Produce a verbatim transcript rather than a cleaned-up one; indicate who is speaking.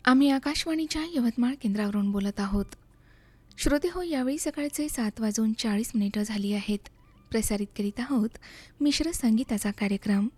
Speaker 1: आम्ही आकाशवाणीच्या यवतमाळ केंद्रावरून बोलत आहोत. श्रोते हो, यावेळी सकाळचे सात वाजून चाळीस मिनिटं झाली आहेत. प्रसारित करीत आहोत मिश्र संगीताचा कार्यक्रम.